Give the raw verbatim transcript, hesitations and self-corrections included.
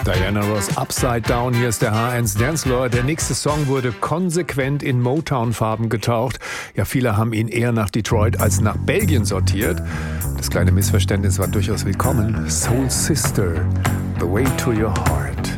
Diana Ross, Upside Down, hier ist der H eins Dancefloor. Der nächste Song wurde konsequent in Motown-Farben getaucht. Ja, viele haben ihn eher nach Detroit als nach Belgien sortiert. Das kleine Missverständnis war durchaus willkommen. Soul Sister, The Way to Your Heart.